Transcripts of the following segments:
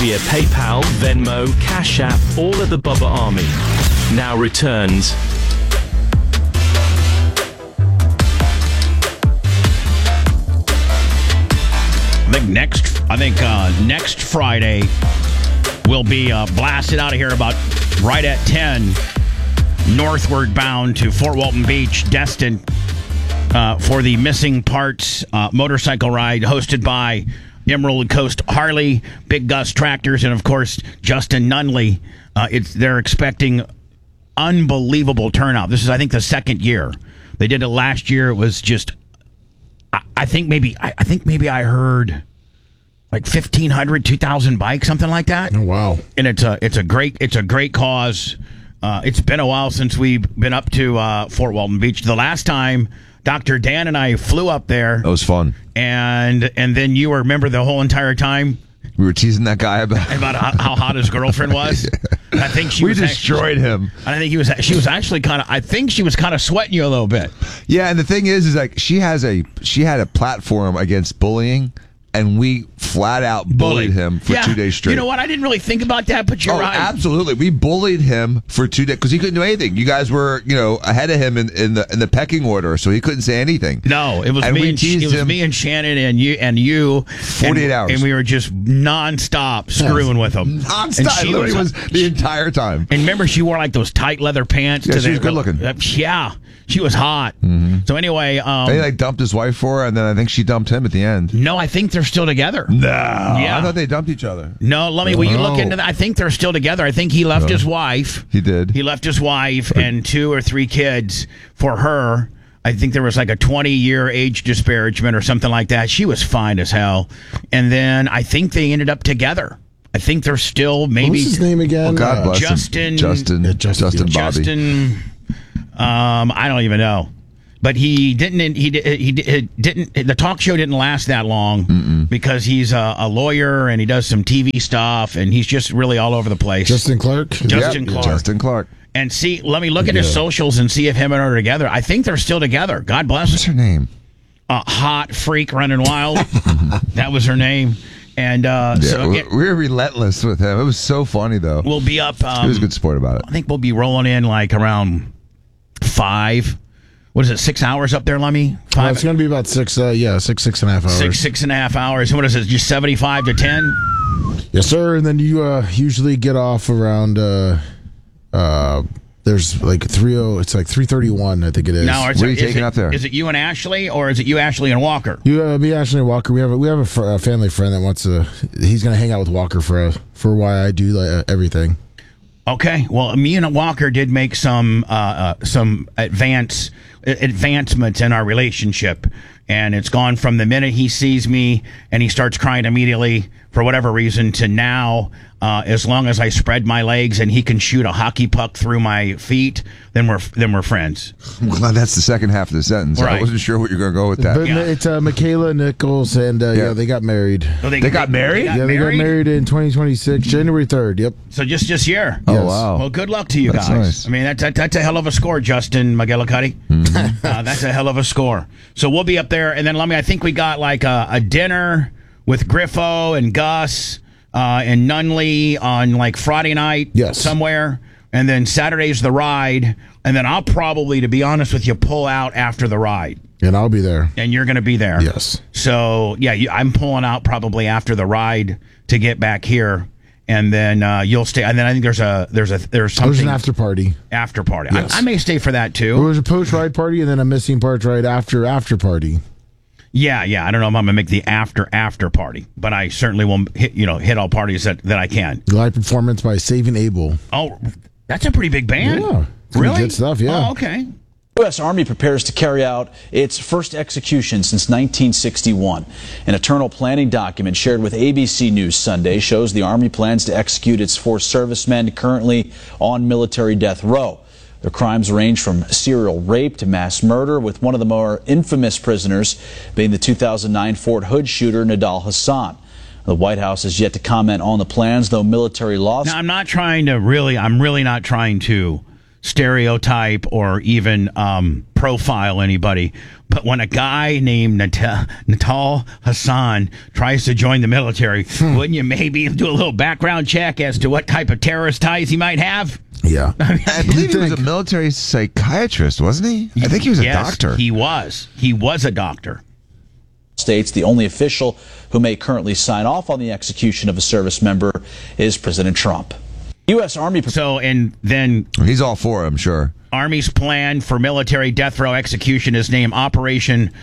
via PayPal, Venmo, Cash App, all of the Bubba Army. Now returns. I think next Friday we'll be blasted out of here about right at 10, northward bound to Fort Walton Beach, destined for the Missing Parts motorcycle ride hosted by Emerald Coast Harley, Big Gus Tractors, and of course Justin Nunley. They're expecting unbelievable turnout. This is, I think, the second year. They did it last year. It was just, I think maybe I heard like 1,500, 2,000 bikes, something like that. Oh wow! And it's a great cause. It's been a while since we've been up to Fort Walton Beach. The last time Dr. Dan and I flew up there. That was fun. And then you remember the whole entire time we were teasing that guy about how hot his girlfriend was. Yeah. I think we destroyed him. I think she was actually kind of sweating you a little bit. Yeah, and the thing is like she had a platform against bullying, and we flat out bullied him for 2 days straight. You know what? I didn't really think about that, but you're right. Absolutely. We bullied him for 2 days because he couldn't do anything. You guys were, ahead of him in the pecking order, so he couldn't say anything. No, it was me and Shannon and you 48 hours. And we were just nonstop screwing with him. Nonstop. It literally was the entire time. And remember, she wore like those tight leather pants. Yeah, she was good looking. Yeah. She was hot. Mm-hmm. So anyway, they dumped his wife for her, and then I think she dumped him at the end. No, I think they're still together. No, yeah. I thought they dumped each other. No, will you look into that? I think they're still together. I think he left his wife. He did. He left his wife and 2 or 3 kids for her. I think there was like a 20-year age disparagement or something like that. She was fine as hell. And then I think they ended up together. I think they're still maybe. What's his name again? Oh, God bless Justin. him. Justin Bobby. Justin. I don't even know. But he didn't. He didn't. The talk show didn't last that long because he's a lawyer and he does some TV stuff and he's just really all over the place. Justin Clark. Justin Clark. And see, let me look at his socials and see if him and her are together. I think they're still together. God bless. What's her name? Hot Freak Running Wild. That was her name. And we're relentless with him. It was so funny though. We'll be up. He was a good sport about it. I think we'll be rolling in like around 5. What is it, 6 hours up there, Lummy? 5? It's going to be about 6 and a half hours. 6.5 hours. What is it, just 75 to 10? Yes, sir. And then you usually get off around, there's like 3:31, I think it is. Now, what are you taking up there? Is it you and Ashley, or is it you, Ashley, and Walker? Me, Ashley, and Walker. We have a family friend that wants to, he's going to hang out with Walker for why I do everything. Okay, well, me and Walker did make some advancements in our relationship, and it's gone from the minute he sees me and he starts crying immediately for whatever reason to now, as long as I spread my legs and he can shoot a hockey puck through my feet, then we're friends. I'm glad that's the second half of the sentence. Right. I wasn't sure what you're going to go with that. But it's Michaela Nichols, and they got married. Oh, they got married? They got married in 2026, January 3rd. Yep. So just this year. Oh, wow. Well, good luck to you That's guys. Nice. I mean, that's a hell of a score, Justin McGillicuddy. Mm-hmm. That's a hell of a score. So we'll be up there, and then I think we got like a dinner with Griffo and Gus and Nunley on like Friday night somewhere. And then Saturday's the ride. And then I'll probably, to be honest with you, pull out after the ride. And I'll be there. And you're going to be there. Yes. So, yeah, I'm pulling out probably after the ride to get back here. And then you'll stay. And then I think there's something. There's an after party. After party. Yes. I may stay for that too. There's a post ride party and then a missing parts ride after party. Yeah. I don't know if I'm gonna make the after party, but I certainly will hit all parties that I can. Live performance by Saving Abel. Oh, that's a pretty big band. Yeah. Really? Good stuff. Yeah. Oh, okay. U.S. Army prepares to carry out its first execution since 1961. An internal planning document shared with ABC News Sunday shows the Army plans to execute its 4 servicemen currently on military death row. Their crimes range from serial rape to mass murder, with one of the more infamous prisoners being the 2009 Fort Hood shooter Nidal Hasan. The White House has yet to comment on the plans, though military law. Now, I'm really not trying to stereotype or even profile anybody. But when a guy named Natal Hassan tries to join the military, wouldn't you maybe do a little background check as to what type of terrorist ties he might have? Yeah. I believe he was a military psychiatrist, wasn't he? I think he was a doctor. He was. He was a doctor. States the only official who may currently sign off on the execution of a service member is President Trump. U.S. Army. So, and then He's all for it, I'm sure. Army's plan for military death row execution is named Operation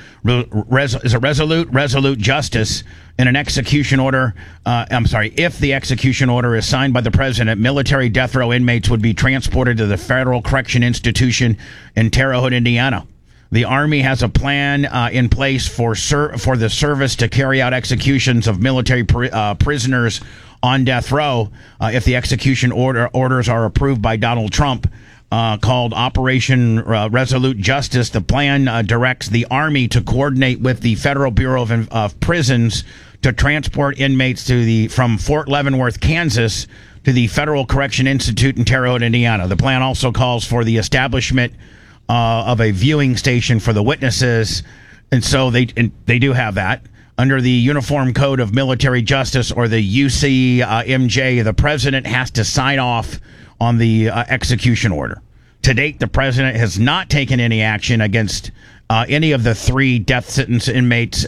Resolute Justice. In an execution order, if the execution order is signed by the president, military death row inmates would be transported to the Federal Correction Institution in Terre Haute, Indiana. The Army has a plan in place for the service to carry out executions of military prisoners on death row if the execution orders are approved by Donald Trump. Called Operation Resolute Justice. The plan directs the Army to coordinate with the Federal Bureau of Prisons to transport inmates from Fort Leavenworth, Kansas, to the Federal Correction Institute in Terre Haute, Indiana. The plan also calls for the establishment of a viewing station for the witnesses, and so they do have that. Under the Uniform Code of Military Justice, or the UCMJ, the president has to sign off on the execution order. To date, the president has not taken any action against any of the 3 death sentence inmates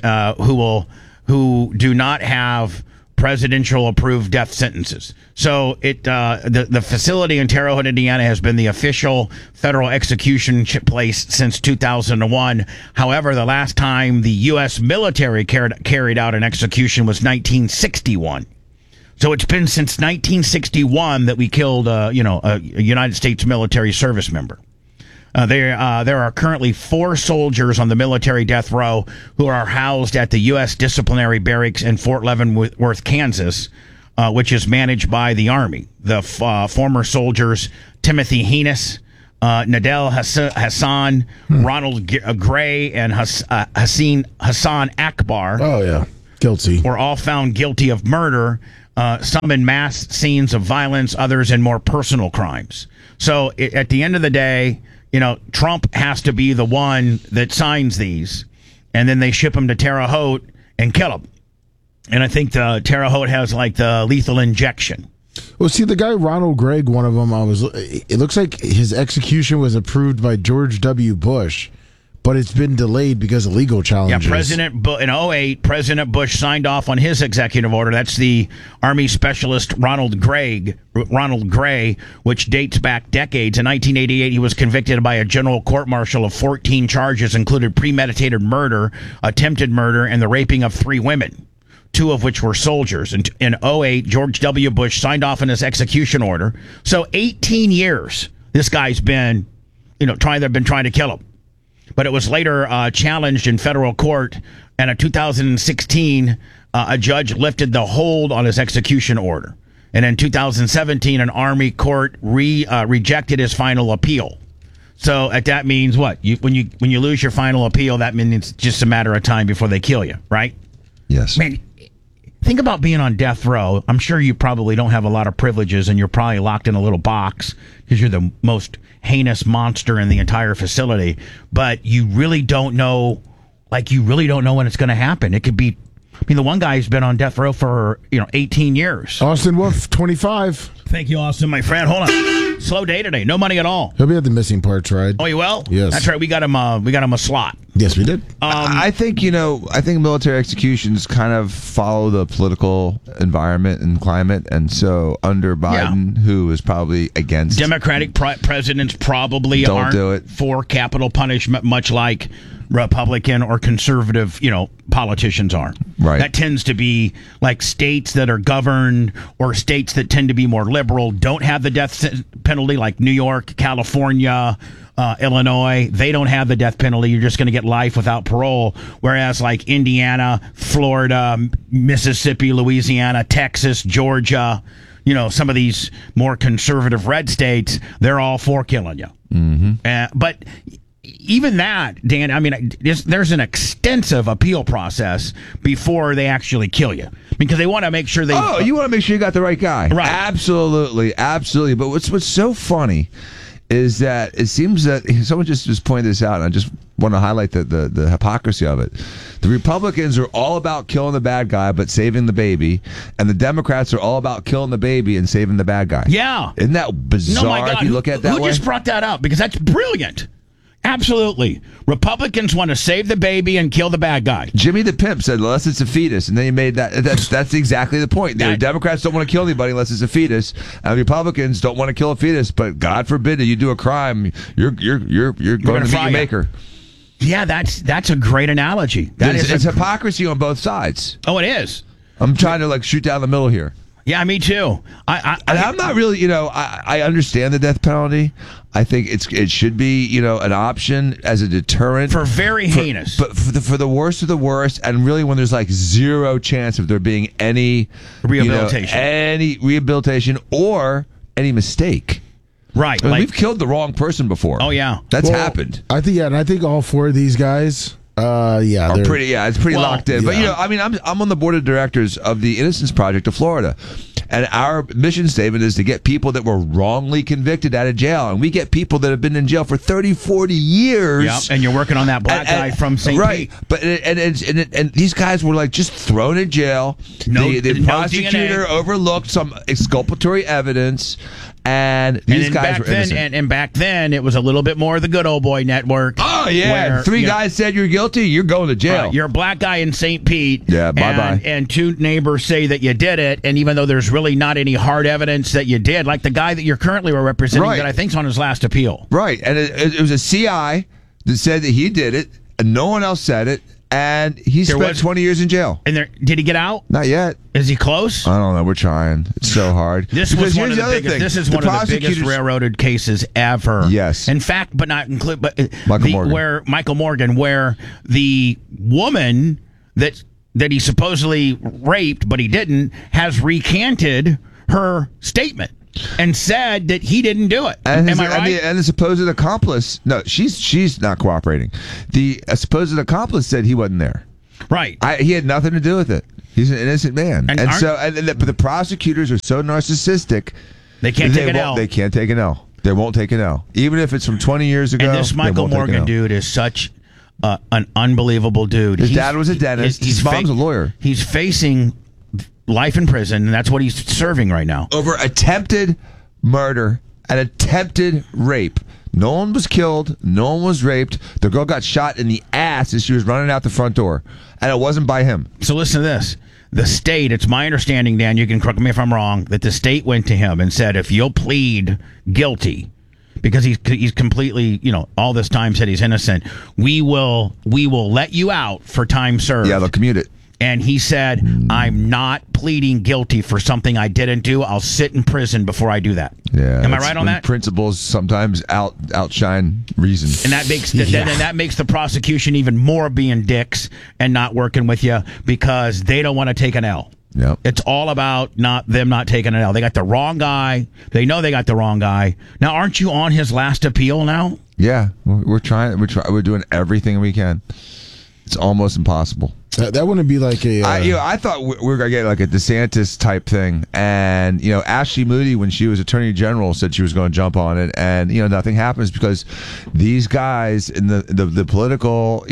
who do not have presidential approved death sentences. So the facility in Terre Haute, Indiana has been the official federal execution place since 2001. However, the last time the U.S. military carried out an execution was 1961. So it's been since 1961 that we killed, a United States military service member. There are currently 4 soldiers on the military death row who are housed at the U.S. Disciplinary Barracks in Fort Leavenworth, Kansas, which is managed by the Army. The former soldiers, Timothy Heinous, Nadel Hassan, Ronald Gray, and Hassan Akbar. Oh, yeah. Guilty. Were all found guilty of murder. Some in mass scenes of violence, others in more personal crimes. So at the end of the day, Trump has to be the one that signs these, and then they ship them to Terre Haute and kill them. And I think the Terre Haute has like the lethal injection. Well, see, the guy Ronald Gregg, one of them, it looks like his execution was approved by George W. Bush, but it's been delayed because of legal challenges. Yeah, in 2008, President Bush signed off on his executive order. That's the Army specialist Ronald Gray, which dates back decades. In 1988, he was convicted by a general court-martial of 14 charges, included premeditated murder, attempted murder, and the raping of 3 women, 2 of which were soldiers. In 2008, George W. Bush signed off on his execution order. So 18 years, this guy's been, trying to kill him. But it was later challenged in federal court, and in 2016, a judge lifted the hold on his execution order. And in 2017, an Army court rejected his final appeal. So that means what? When you lose your final appeal, that means it's just a matter of time before they kill you, right? Yes. Man, think about being on death row. I'm sure you probably don't have a lot of privileges, and you're probably locked in a little box because you're the most heinous monster in the entire facility, but you really don't know when it's going to happen. It could be, the one guy's been on death row for 18 years. Austin Wolf, 25. Thank you, Austin, my friend. Hold on, slow day today, no money at all. He'll be at the missing parts ride. Oh, you will? Yes, that's right. We got him a slot. Yes, we did. I think military executions kind of follow the political environment and climate, and so under Biden, who is probably against Democratic presidents, probably don't do it for capital punishment, much like Republican or conservative, politicians are. Right. That tends to be like states that are governed, or states that tend to be more liberal don't have the death penalty, like New York, California, Illinois. They don't have the death penalty. You're just going to get life without parole. Whereas like Indiana, Florida, Mississippi, Louisiana, Texas, Georgia, some of these more conservative red states, they're all for killing you. Mm-hmm. But even that, Dan, there's an extensive appeal process before they actually kill you, because they want to make sure you want to make sure you got the right guy. Right. Absolutely. But what's so funny is that it seems that someone just pointed this out, and I just want to highlight the hypocrisy of it. The Republicans are all about killing the bad guy but saving the baby, and the Democrats are all about killing the baby and saving the bad guy. Yeah. Isn't that bizarre? No, my God. If you look at it that Who way? just brought that up? Because that's brilliant. Absolutely. Republicans want to save the baby and kill the bad guy. Jimmy the Pimp said, unless it's a fetus, and then he made that's exactly the point. The Democrats don't want to kill anybody unless it's a fetus, and Republicans don't want to kill a fetus, but God forbid that you do a crime, you're going to meet your maker. Yeah, that's a great analogy. It's hypocrisy on both sides. Oh, it is. I'm trying to shoot down the middle here. Yeah, me too. I'm not really, I understand the death penalty. I think it should be, an option as a deterrent for very heinous. But for the worst of the worst, and really when there's zero chance of there being any rehabilitation, or any mistake. Right. I mean, we've killed the wrong person before. Oh yeah, that's happened. I think all four of these guys. It's pretty locked in. Yeah. But I'm on the board of directors of the Innocence Project of Florida, and our mission statement is to get people that were wrongly convicted out of jail, and we get people that have been in jail for 30, 40 years. Yep. And you're working on that black guy from St. Pete. But and these guys were just thrown in jail. The prosecutor overlooked some exculpatory evidence. And these guys were innocent. And back then, it was a little bit more of the good old boy network. Oh, yeah. Where, three guys said you're guilty, you're going to jail. Right, you're a black guy in St. Pete. Yeah, bye-bye. And two neighbors say that you did it, and even though there's really not any hard evidence that you did, like the guy that you're currently representing that I think's on his last appeal. Right, and it was a CI that said that he did it, and no one else said it. And he spent 20 years in jail. And did he get out? Not yet. Is he close? I don't know. We're trying. It's so hard. This is one of the biggest railroaded cases ever. Yes. In fact, but not include, but Michael Morgan, where the woman that he supposedly raped, but he didn't, has recanted her statement and said that he didn't do it. Am I right? And the supposed accomplice, no, she's not cooperating. The supposed accomplice said he wasn't there. Right. He had nothing to do with it. He's an innocent man. But the prosecutors are so narcissistic. They can't take an L. They can't take an L. They won't take an L. Even if it's from 20 years ago. And this Michael Morgan dude is such an unbelievable dude. His dad was a dentist. His mom's a lawyer. He's facing life in prison, and that's what he's serving right now. Over attempted murder and attempted rape. No one was killed. No one was raped. The girl got shot in the ass as she was running out the front door, and it wasn't by him. So listen to this. The state, it's my understanding, Dan, you can correct me if I'm wrong, that the state went to him and said, if you'll plead guilty, because he's completely, all this time said he's innocent, we will let you out for time served. Yeah, they'll commute it. And he said, I'm not pleading guilty for something I didn't do. I'll sit in prison before I do that. Yeah. Am I right on that? Principles sometimes outshine reason. And that makes that makes the prosecution even more being dicks and not working with you because they don't want to take an L. Yep. It's all about them not taking an L. They got the wrong guy. They know they got the wrong guy. Now, aren't you on his last appeal now? Yeah. We're trying. We're doing everything we can. It's almost impossible. That wouldn't be like a. I thought we were gonna get like a DeSantis type thing, and Ashley Moody, when she was Attorney General, said she was going to jump on it, and nothing happens because these guys in the political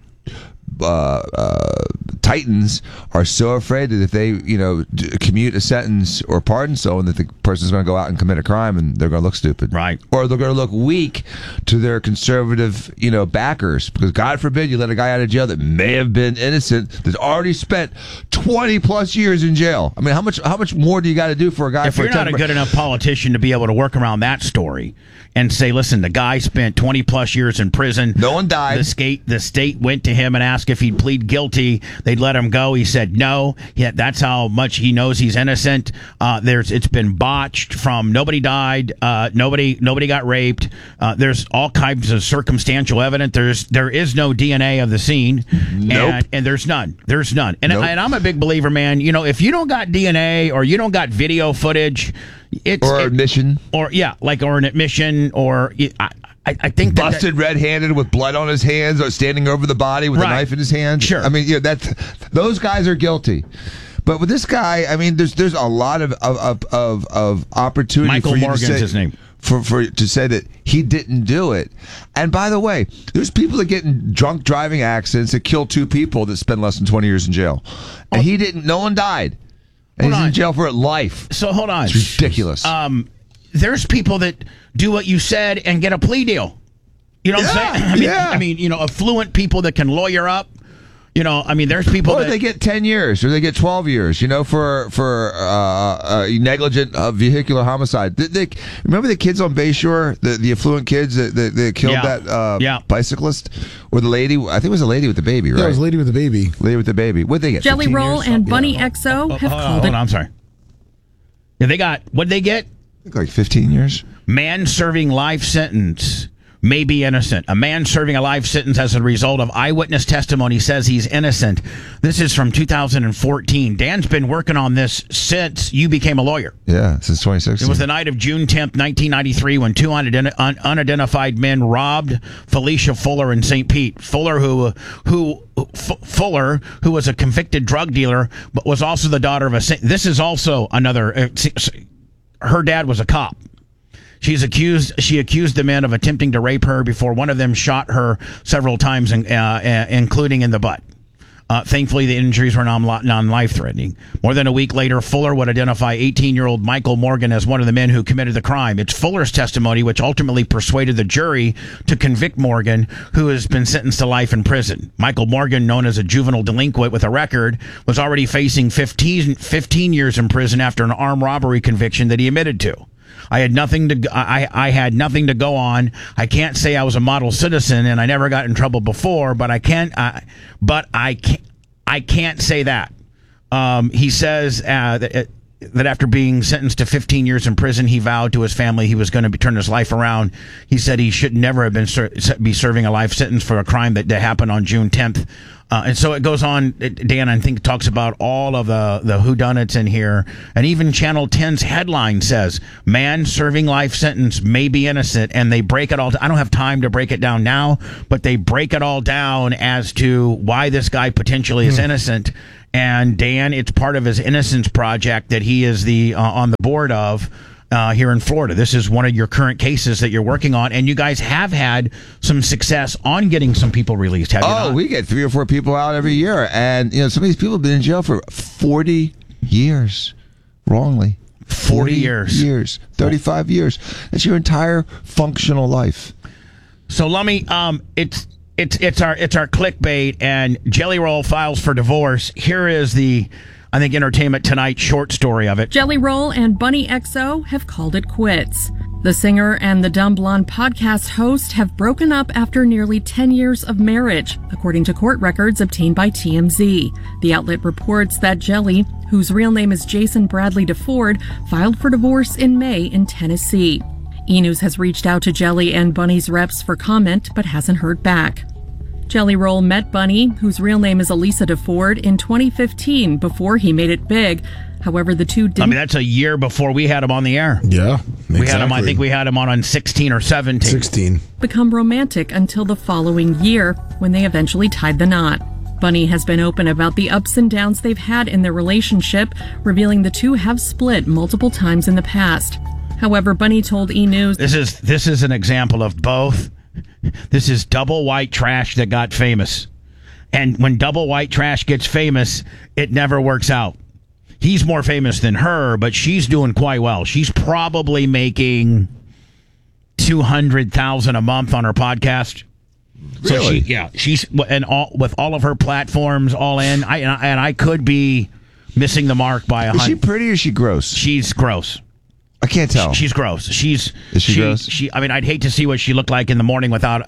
titans are so afraid that if they commute a sentence or pardon someone, that the person's going to go out and commit a crime and they're going to look stupid, right? Or they're going to look weak to their conservative backers, because God forbid you let a guy out of jail that may have been innocent, that's already spent 20 plus years in jail. I mean, how much more do you got to do for a guy? If you're not a good enough politician to be able to work around that story and say, listen, the guy spent 20 plus years in prison, no one died, the state went to him and asked if he'd plead guilty, they'd let him go. He said no. That's how much he knows he's innocent. It's been botched from nobody died, nobody got raped. There's all kinds of circumstantial evidence. There is no DNA of the scene. Nope. And there's none. And nope. And I'm a big believer, man. If you don't got DNA or you don't got video footage, admission, or an admission, or I think busted red-handed with blood on his hands, or standing over the body with a knife in his hand. Sure, I mean, those guys are guilty. But with this guy, I mean, there's a lot of opportunity. Michael for you Morgan's to say, his name. to say that he didn't do it. And by the way, there's people that get in drunk driving accidents that kill 2 people that spend less than 20 years in jail. And he didn't. No one died. And he's in jail for life. So hold on. It's ridiculous. There's people that do what you said and get a plea deal. You know what I'm saying? I mean, affluent people that can lawyer up. There's people that they get 10 years or they get 12 years, for negligent vehicular homicide. Remember the kids on Bayshore, the affluent kids that killed that bicyclist? Or the lady, I think it was a lady with the baby, right? Yeah, it was a lady with the baby. Lady with the baby. What'd they get? Jelly Roll and Bunny XO have called it. I'm sorry. Yeah, they got, what'd they get? I think like 15 years. Man serving life sentence. May be innocent. A man serving a life sentence as a result of eyewitness testimony says he's innocent. This is from 2014. Dan's been working on this since you became a lawyer. Yeah, since 2016. It was the night of June 10th, 1993, when 2 unidentified men robbed Felicia Fuller in St. Pete. Fuller, who was a convicted drug dealer, but was also the daughter of a... This is also another... her dad was a cop. She accused the men of attempting to rape her before one of them shot her several times, including in the butt. Thankfully, the injuries were non-life-threatening. More than a week later, Fuller would identify 18-year-old Michael Morgan as one of the men who committed the crime. It's Fuller's testimony which ultimately persuaded the jury to convict Morgan, who has been sentenced to life in prison. Michael Morgan, known as a juvenile delinquent with a record, was already facing 15 years in prison after an armed robbery conviction that he admitted to. I had nothing to go on. I can't say I was a model citizen, and I never got in trouble before. But I can't say that. He says that after being sentenced to 15 years in prison, he vowed to his family he was going to turn his life around. He said he should never have been be serving a life sentence for a crime that happened on June 10th. And so it goes on. Dan, I think, talks about all of the whodunits in here. And even Channel 10's headline says, man serving life sentence may be innocent. And they break it all. I don't have time to break it down now, but they break it all down as to why this guy potentially is innocent. And Dan, it's part of his Innocence Project that he is on the board of. Here in Florida. This is one of your current cases that you're working on, and you guys have had some success on getting some people released, have you not? We get 3 or 4 people out every year, and some of these people have been in jail for 40 years, wrongly. 40 years. 35 years. That's your entire functional life. So, Lummy, it's our clickbait, and Jelly Roll files for divorce. Here is the... I think Entertainment Tonight short story of it. Jelly Roll and Bunny XO have called it quits. The singer and the Dumb Blonde podcast host have broken up after nearly 10 years of marriage, according to court records obtained by TMZ. The outlet reports that Jelly, whose real name is Jason Bradley DeFord, filed for divorce in May in Tennessee. E! News has reached out to Jelly and Bunny's reps for comment, but hasn't heard back. Jelly Roll met Bunny, whose real name is Elisa DeFord, in 2015 before he made it big. However, the two didn't... that's a year before we had him on the air. Yeah, exactly. We had him, I think we had him on 16 or 17. 16. ...become romantic until the following year, when they eventually tied the knot. Bunny has been open about the ups and downs they've had in their relationship, revealing the two have split multiple times in the past. However, Bunny told E! News... This is an example of both... This is double white trash that got famous. And when double white trash gets famous, it never works out. He's more famous than her, but she's doing quite well. She's probably making $200,000 a month on her podcast. Really? So she's with all of her platforms all in. I could be missing the mark by Is she pretty or is she gross? She's gross. I can't tell. She's gross. Is she gross? I'd hate to see what she looked like in the morning without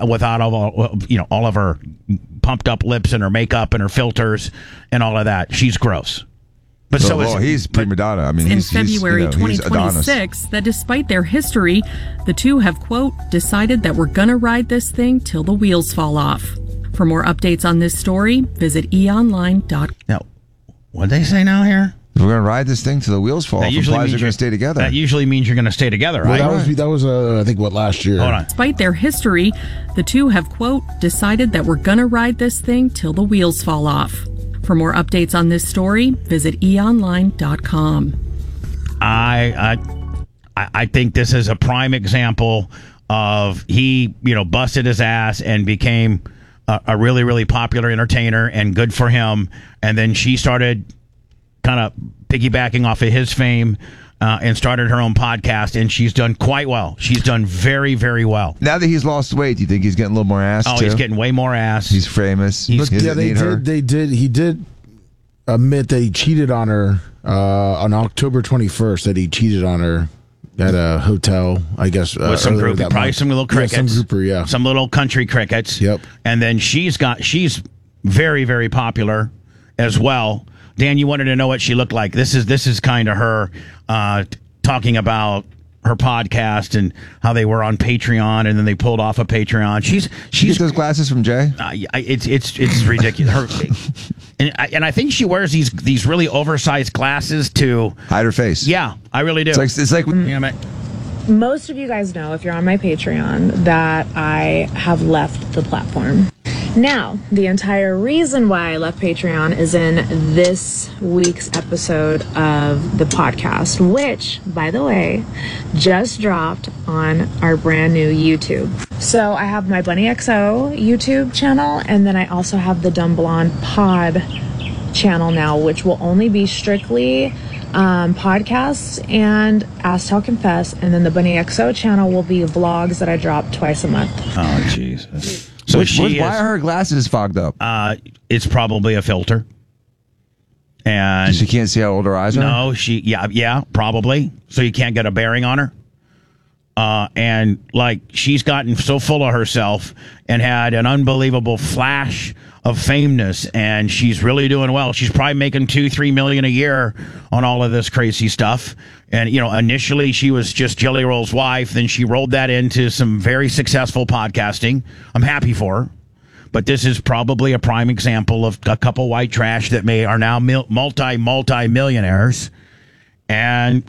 all of her pumped up lips and her makeup and her filters and all of that. She's gross. But he's prima donna. I mean, in February 2026, that despite their history, the two have, quote, decided that we're gonna ride this thing till the wheels fall off. For more updates on this story, visit eonline.com. Now, what'd they say now here? We're going to ride this thing till the wheels fall off. Implies we're going to stay together. That usually means you're going to stay together, right? Well, that was I think, last year. Hold on. Despite their history, the two have, quote, decided that we're going to ride this thing till the wheels fall off. For more updates on this story, visit eonline.com. I I think this is a prime example of he, busted his ass and became a really, really popular entertainer, and good for him. And then she started kind of piggybacking off of his fame and started her own podcast, and she's done quite well. She's done very, very well. Now that he's lost weight, do you think he's getting a little more ass? Oh, too? He's getting way more ass. He's famous. He did admit that he cheated on her on October 21st. That he cheated on her at a hotel, I guess, with some group, probably month. Some little crickets, some little country crickets. Yep. And then she's very, very popular as well. Dan, you wanted to know what she looked like. This is kind of her talking about her podcast and how they were on Patreon, and then they pulled off of Patreon. She's get those glasses from Jay. It's ridiculous. And I think she wears these really oversized glasses to hide her face. Yeah, I really do. It's like most of you guys know, if you're on my Patreon, that I have left the platform. Now, the entire reason why I left Patreon is in this week's episode of the podcast, which, by the way, just dropped on our brand new YouTube. So I have my Bunny XO YouTube channel, and then I also have the Dumb Blonde Pod channel now, which will only be strictly podcasts and Ask Tell Confess, and then the Bunny XO channel will be vlogs that I drop twice a month. Oh, Jesus. So why are her glasses fogged up? It's probably a filter. And she can't see how old her eyes are? No, yeah, probably. So you can't get a bearing on her. And she's gotten so full of herself and had an unbelievable flash of fameness, and she's really doing well. She's probably making $2-3 million a year on all of this crazy stuff. And initially she was just Jelly Roll's wife. Then she rolled that into some very successful podcasting. I'm happy for her, but this is probably a prime example of a couple white trash that are now multi-millionaires. And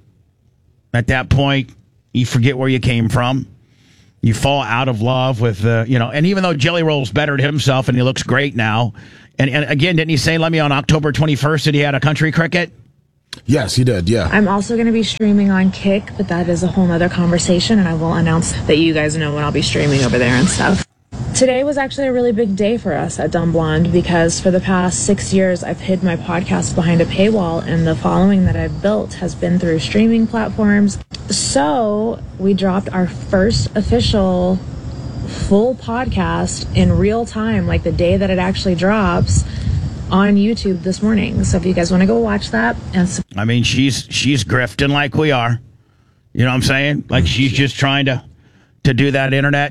at that point, you forget where you came from. You fall out of love with and even though Jelly Roll's bettered himself and he looks great now, and again, didn't he say, let me on October 21st that he had a country cricket? Yes, he did, yeah. I'm also going to be streaming on Kick, but that is a whole nother conversation, and I will announce that you guys know when I'll be streaming over there and stuff. Today was actually a really big day for us at Dumb Blonde, because for the past 6 years I've hid my podcast behind a paywall, and the following that I've built has been through streaming platforms. So we dropped our first official full podcast in real time, like the day that it actually drops, on YouTube this morning. So if you guys want to go watch that. I mean, she's grifting like we are. You know what I'm saying? Like she's just trying to do that internet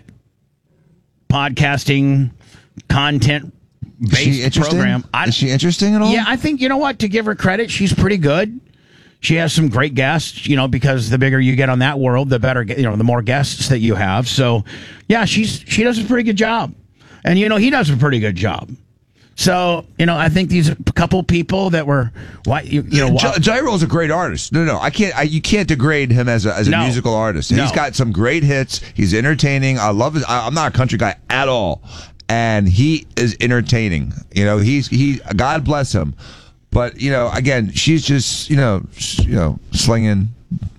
podcasting content based program. Is she interesting at all? Yeah, I think, to give her credit, she's pretty good. She has some great guests, because the bigger you get on that world, the better, the more guests that you have. So, yeah, she does a pretty good job. And, he does a pretty good job. So, I think these are a couple people that were, Jelly Roll's a great artist. No, you can't degrade him as a musical artist. He's got some great hits. He's entertaining. I love I'm not a country guy at all, and he is entertaining. He God bless him. But again, she's just slinging.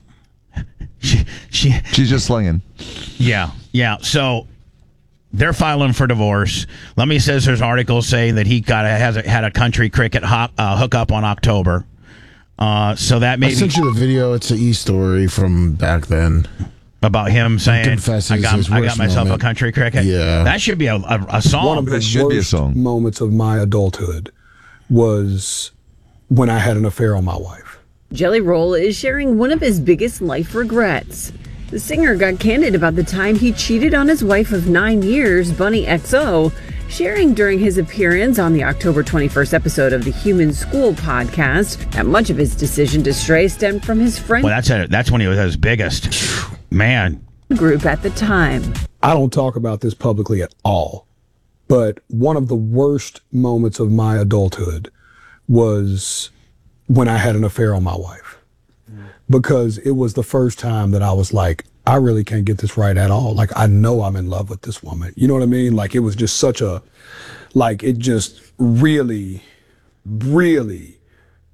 She's just slinging. Yeah. So they're filing for divorce. Lemmy says there's articles saying that he had a country cricket hookup on October. So that maybe I sent you the video. It's an e-story from back then about him saying, "I got myself a country cricket." Yeah, that should be a song. One of the worst moments of my adulthood was when I had an affair on my wife. Jelly Roll is sharing one of his biggest life regrets. The singer got candid about the time he cheated on his wife of 9 years, Bunny XO, sharing during his appearance on the October 21st episode of the Human School podcast that much of his decision to stray stemmed from his friend. Well, that's when he was at his biggest. Man. Group at the time. I don't talk about this publicly at all, but one of the worst moments of my adulthood was when I had an affair on my wife, because it was the first time that I was like, I really can't get this right at all. Like, I know I'm in love with this woman. You know what I mean? Like, it was just it just really, really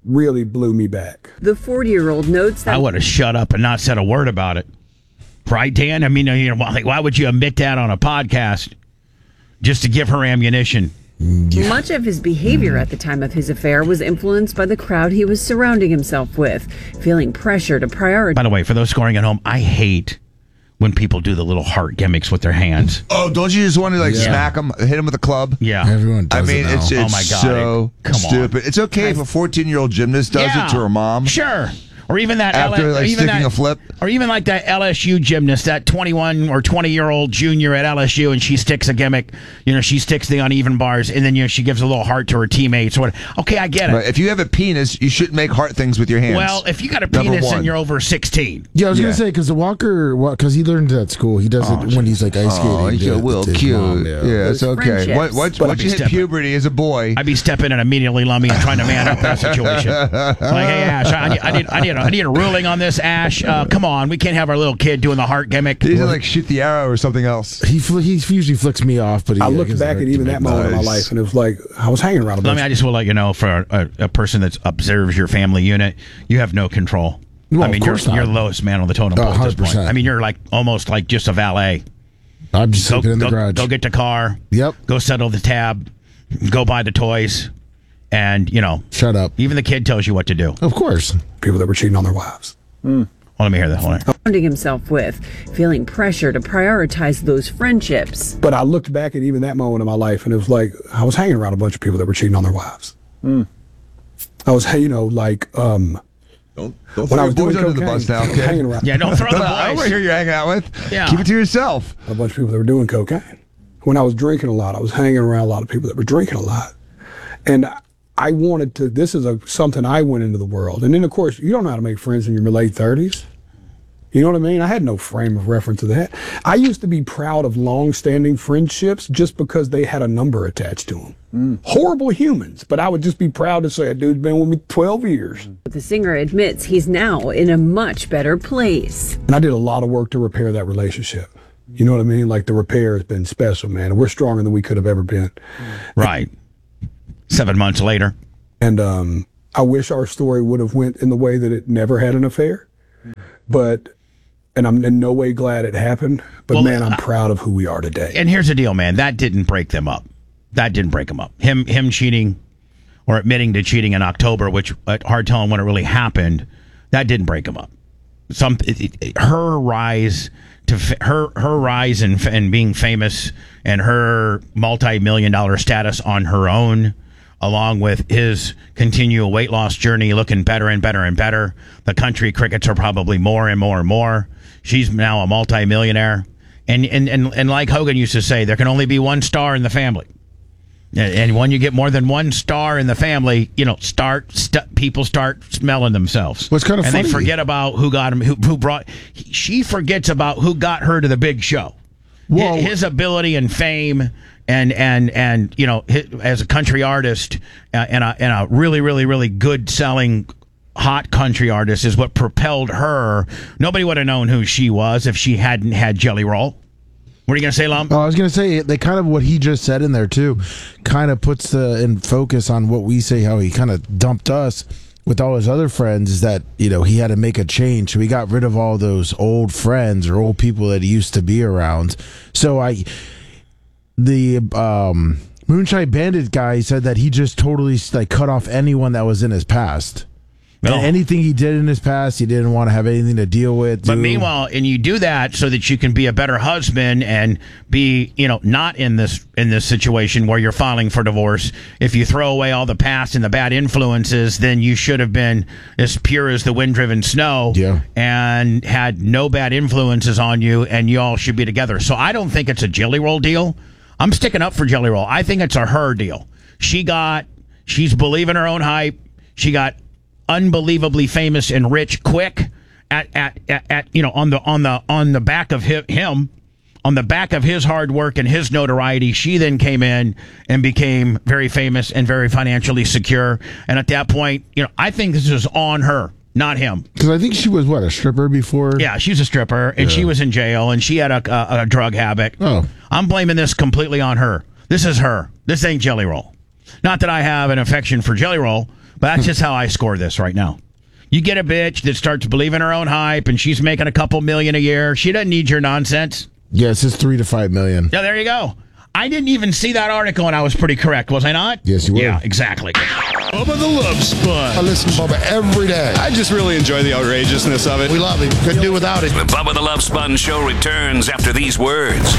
really blew me back. The 40-year-old notes that I would have shut up and not said a word about it. Right, Dan? I mean, why would you admit that on a podcast just to give her ammunition? much of his behavior at the time of his affair was influenced by the crowd he was surrounding himself with, feeling pressure to prioritize. By the way, for those scoring at home, I hate when people do the little heart gimmicks with their hands. Oh, don't you just want to smack them, hit them with a club? Yeah. Everyone does it now. It's oh my God, so come stupid. on. It's okay if a 14-year-old gymnast does it to her mom. Sure. Or even that after sticking a flip. Or even like that LSU gymnast, that 21 or 20-year-old junior at LSU, and she sticks a gimmick. She sticks the uneven bars, and then she gives a little heart to her teammates. Or whatever. Okay, I get it. Right. If you have a penis, you shouldn't make heart things with your hands. Well, if you got a penis and you're over 16. Yeah, I was gonna say because Walker, because he learned it at school, he does it when he's like ice skating. Oh, he's a little cute. Mom, yeah, it's okay. Once you hit puberty as a boy, I'd be stepping in immediately, Lummy, and trying to man up that situation. Like, hey, Ash, I need a ruling on this, Ash. Come on, we can't have our little kid doing the heart gimmick. He doesn't shoot the arrow or something else. He usually flicks me off, but I looked back at even that moment in my life, and it was like I was hanging around a bunch. I just will let you know, for a person that observes your family unit, you have no control. Well, I mean, you're the lowest man on the totem pole at this point. I mean, you're almost like just a valet. I'm just sleeping in the garage. Go get the car. Yep. Go settle the tab. Go buy the toys. And, shut up. Even the kid tells you what to do. Of course. People that were cheating on their wives. Well, let me hear that. Hold on. Surrounding himself with, feeling pressure to prioritize those friendships. But I looked back at even that moment in my life, and it was like I was hanging around a bunch of people that were cheating on their wives. I was, Don't throw your boys under the bus now, okay? Hanging around. Yeah, don't throw the boys. I don't hear you're hanging out with. Yeah. Keep it to yourself. A bunch of people that were doing cocaine. When I was drinking a lot, I was hanging around a lot of people that were drinking a lot. And I wanted to, this is something I went into the world. And then, of course, you don't know how to make friends in your late 30s. You know what I mean? I had no frame of reference to that. I used to be proud of long-standing friendships just because they had a number attached to them. Horrible humans, but I would just be proud to say a dude's been with me 12 years. The singer admits he's now in a much better place. And I did a lot of work to repair that relationship. You know what I mean? Like, the repair has been special, man. And we're stronger than we could have ever been. Right. 7 months later. And I wish our story would have went in the way that it never had an affair. And I'm in no way glad it happened. But, man, I'm proud of who we are today. And here's the deal, man. That didn't break them up. That didn't break them up. Him cheating or admitting to cheating in October, which hard telling when it really happened, that didn't break them up. Her rise to her rise and being famous and her multi-million-dollar status on her own, along with his continual weight loss journey, looking better and better and better. The country crickets are probably more and more and more. She's now a multi-millionaire. And like Hogan used to say, there can only be one star in the family. And when you get more than one star in the family, people start smelling themselves. What's kind of funny? And they forget about who got him, who brought. She forgets about who got her to the big show. Well, his ability and fame, and as a country artist and a really, really, really good selling hot country artist is what propelled her. Nobody would have known who she was if she hadn't had Jelly Roll. What are you going to say, Lum? Oh, I was going to say, they kind of, what he just said in there, too, kind of puts in focus on what we say, how he kind of dumped us with all his other friends, is that, he had to make a change. So he got rid of all those old friends or old people that he used to be around. So the Moonshine Bandit guy said that he just totally cut off anyone that was in his past. No. And anything he did in his past, he didn't want to have anything to deal with. But meanwhile, and you do that so that you can be a better husband and be, not in this situation where you're filing for divorce. If you throw away all the past and the bad influences, then you should have been as pure as the wind-driven snow and had no bad influences on you, and you all should be together. So I don't think it's a Jelly Roll deal. I'm sticking up for Jelly Roll. I think it's a her deal. She's believing her own hype. She got unbelievably famous and rich quick on the back of him, on the back of his hard work and his notoriety. She then came in and became very famous and very financially secure. And at that point, I think this is on her, not him. Because I think she was a stripper before. Yeah, she was a stripper and she was in jail and she had a drug habit. Oh, I'm blaming this completely on her. This is her. This ain't Jelly Roll. Not that I have an affection for Jelly Roll, But that's just how I score this right now. You get a bitch that starts believing her own hype, and she's making a couple million a year. She doesn't need your nonsense. Yes, it's 3 to 5 million. Yeah, there you go. I didn't even see that article, and I was pretty correct, was I not? Yes, you were. Yeah, exactly. Bubba the Love Sponge. I listen to Bubba every day. I just really enjoy the outrageousness of it. We love him. Couldn't do without it. The Bubba the Love Sponge Show returns after these words.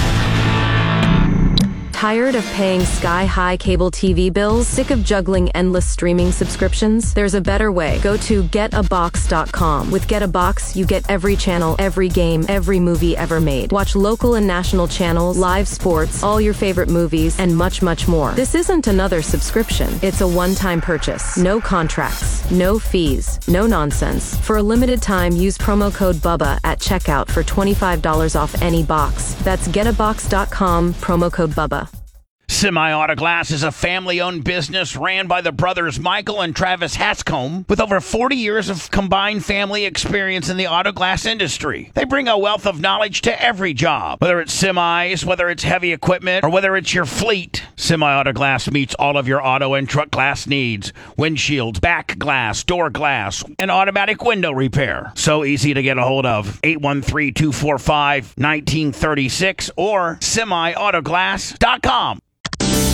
Tired of paying sky-high cable TV bills? Sick of juggling endless streaming subscriptions? There's a better way. Go to getabox.com. With GetAbox, you get every channel, every game, every movie ever made. Watch local and national channels, live sports, all your favorite movies, and much, much more. This isn't another subscription. It's a one-time purchase. No contracts, no fees, no nonsense. For a limited time, use promo code BUBBA at checkout for $25 off any box. That's getabox.com, promo code BUBBA. Semi-Auto Glass is a family-owned business ran by the brothers Michael and Travis Hatscombe with over 40 years of combined family experience in the auto glass industry. They bring a wealth of knowledge to every job, whether it's semis, whether it's heavy equipment, or whether it's your fleet. Semi-Auto Glass meets all of your auto and truck glass needs. Windshields, back glass, door glass, and automatic window repair. So easy to get a hold of. 813-245-1936 or semiautoglass.com.